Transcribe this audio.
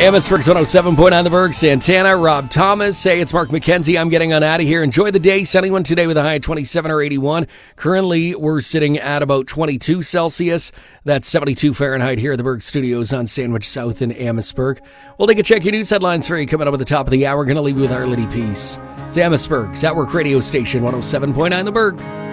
Amherstburg's 107.9 The Berg, Santana, Rob Thomas. Hey, it's Mark McKenzie. I'm getting on out of here. Enjoy the day. Sunny one today with a high of 27 or 81. Currently, we're sitting at about 22 Celsius. That's 72 Fahrenheit here at the Berg Studios on Sandwich South in Amherstburg. We'll take a check your news headlines for you coming up at the top of the hour. We're going to leave you with Our Little Piece. It's Amherstburg's At Work radio station, 107.9 The Berg.